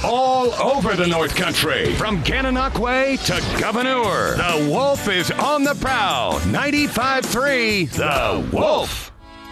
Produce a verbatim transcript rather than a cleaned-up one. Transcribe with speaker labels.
Speaker 1: all over the North Country. From Gananoque to Gouverneur, the Wolf is on the prowl. ninety-five point three, The Wolf.